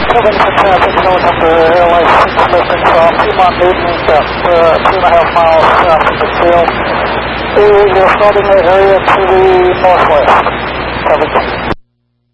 Covering for traffic going up the Airline 6 lifting from Piedmont Newton, about 2.5 miles south of the field. You're floating the area to the northwest. Covered.